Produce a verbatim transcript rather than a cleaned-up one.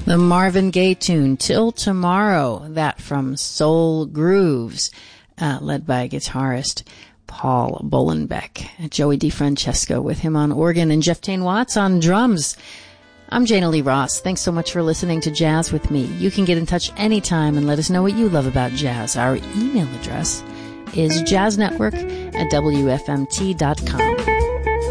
The Marvin Gaye tune, Till Tomorrow, that from Soul Grooves, uh, led by guitarist Paul Bolenbeck. Joey DeFrancesco with him on organ and Jeff Tain Watts on drums. I'm Jana Lee Ross. Thanks so much for listening to Jazz with me. You can get in touch anytime and let us know what you love about jazz. Our email address is jazznetwork at W F M T dot com.